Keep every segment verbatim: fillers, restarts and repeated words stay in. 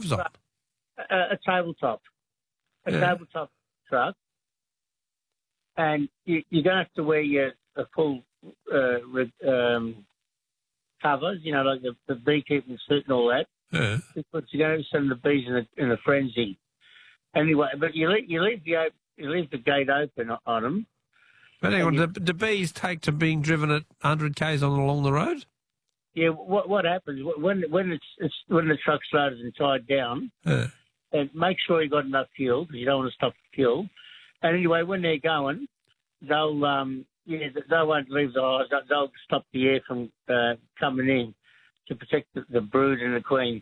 gloves on? A, a tabletop. A Yeah. tabletop truck. And you, you're going to have to wear your a full uh, re, um, covers, you know, like the, the beekeeping suit and all that, Yeah. because you're going to send the bees in a, in a frenzy. Anyway, but you leave, you leave the op- you leave the gate open on them. But hang on, you- do, do bees take to being driven at one hundred k's on along the road? Yeah, what what happens when when it's, it's when the truck's loaded and tied down? Yeah. And make sure you got enough fuel because you don't want to stop the fuel. And anyway, when they're going, they'll um yeah they won't leave the hives. They'll, they'll stop the air from uh, coming in to protect the, the brood and the queen.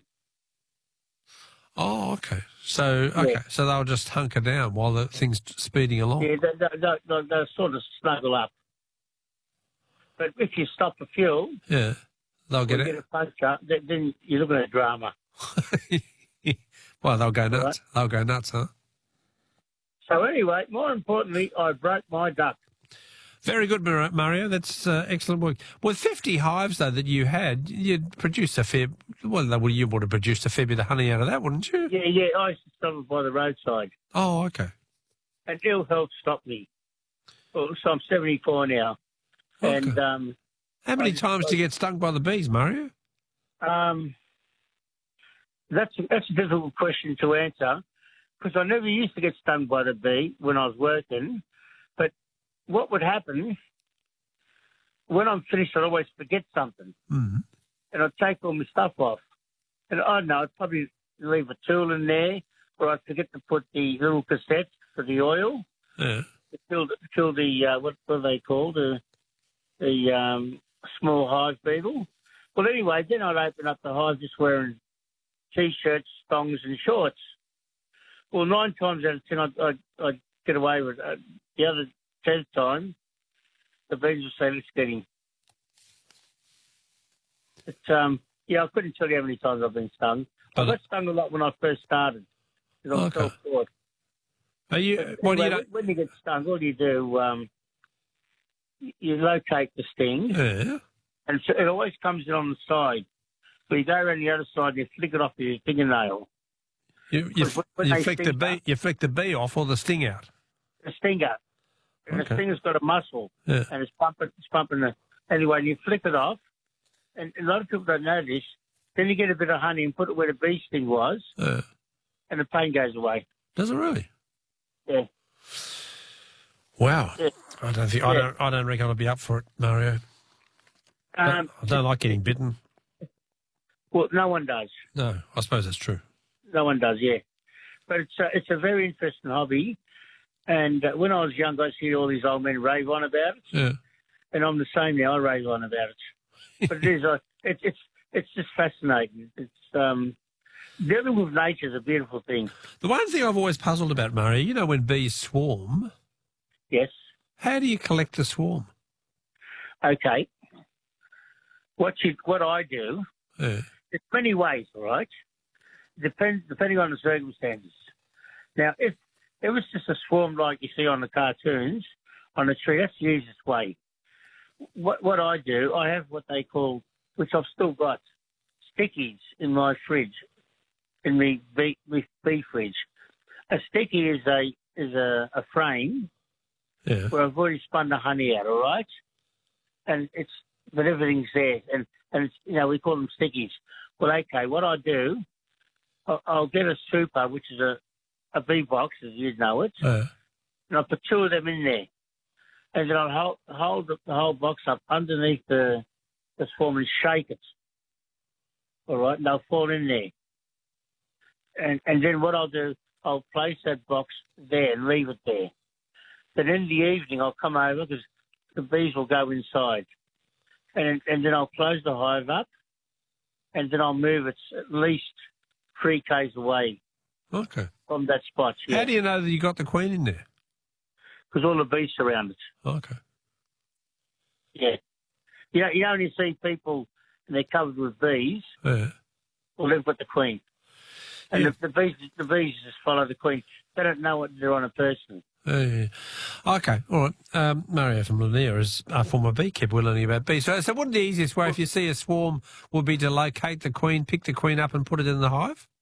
Oh, okay. So, okay, Yeah. so they'll just hunker down while the thing's speeding along. Yeah, they, they, they, they'll, they'll sort of snuggle up. But if you stop the fuel, Yeah, they'll get or it. get a puncture, then, then you're looking at drama. Well, they'll go nuts. Right. They'll go nuts, huh? So anyway, more importantly, I broke my duck. Very good, Mar- Mario. That's uh, excellent work. With fifty hives, though, that you had, you'd produced a fair... Well, well, you would have produced a fair bit of honey out of that, wouldn't you? Yeah, yeah, I used to stop it by the roadside. Oh, okay. And ill health stopped me. Well, so I'm seventy-four now. Okay. And um, How many I- times do you get stung by the bees, Mario? um, that's, that's a difficult question to answer because I never used to get stung by the bee when I was working. But what would happen, when I'm finished, I'd always forget something. Mm. And I'd take all my stuff off. And I don't know, I'd probably leave a tool in there, or I'd forget to put the little cassette for the oil, Yeah. to kill the, kill the uh, what, what are they called, the, the um, small hive beetle. Well, anyway, then I'd open up the hive just wearing T-shirts, thongs and shorts. Well, nine times out of ten, I'd, I'd, I'd get away with it. Uh, the other tenth time, the bees would say, let's get him. But, um, yeah, I couldn't tell you how many times I've been stung. I But- got stung a lot when I first started. Because I was Okay. self-taught. Are you... But What do you... anyway, don't- when you get stung, what do you do? Um, you- you locate the sting, Yeah. and so it always comes in on the side. So you go around the other side and you flick it off with your fingernail. You, you, When- when you they flick the sting bee, up. you flick the bee off or the sting out. The stinger. And Okay. the stinger's got a muscle, Yeah. and it's pumping, it's pumping the... Anyway, you flick it off, and a lot of people don't know this. Then you get a bit of honey and put it where the bee sting was, Uh, and the pain goes away. does it really? Yeah. Wow. Yeah. I don't think I Yeah. don't I don't reckon I'll be up for it, Mario. Um, I don't like getting bitten. well, no one does. No, I suppose that's true. No one does, yeah. But it's a, it's a very interesting hobby. And uh, when I was young, I used to hear all these old men rave on about it. Yeah. And I'm the same now. I rave on about it. But it is, uh, it, it's it's just fascinating. It's um, dealing with nature is a beautiful thing. The one thing I've always puzzled about, Mario, you know, when bees swarm, Yes. how do you collect the swarm? Okay. What you what I do, Yeah. there's many ways, all right? Depends depending on the circumstances. Now, if it was just a swarm like you see on the cartoons on a tree, that's the easiest way. What what I do, I have what they call, which I've still got, stickies in my fridge, in the bee, the bee fridge. A sticky is a is a, a frame Yeah. where I've already spun the honey out, all right? And it's, but everything's there. And, and it's, you know, we call them stickies. Well, okay, what I do, I'll, I'll get a super, which is a, a bee box, as you know it, Yeah. and I'll put two of them in there. And then I'll hold, hold the, the whole box up underneath the, the swarm and shake it. All right, and they'll fall in there. And, and then what I'll do, I'll place that box there and leave it there. Then in the evening, I'll come over because the bees will go inside. And, and then I'll close the hive up, and then I'll move it at least three k's away Okay. from that spot. How Yeah, do you know that you got the queen in there? because all the bees surround it. Okay. Yeah. You know, you only see people and they're covered with bees, Yeah. well, they've got the queen. And Yeah. the, the bees the bees just follow the queen. They don't know what they're on a person. Yeah. Okay, all right. Um, Mario from Lanier is a former beekeeper. We're learning about bees. So, so wouldn't the easiest way, if you see a swarm, would be to locate the queen, pick the queen up and put it in the hive?